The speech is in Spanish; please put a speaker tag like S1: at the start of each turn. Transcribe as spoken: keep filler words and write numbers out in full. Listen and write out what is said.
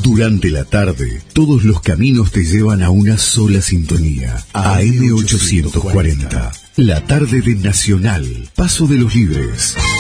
S1: Durante la tarde, todos los caminos te llevan a una sola sintonía. A M ochocientos cuarenta. La tarde de Nacional. Paso de los Libres.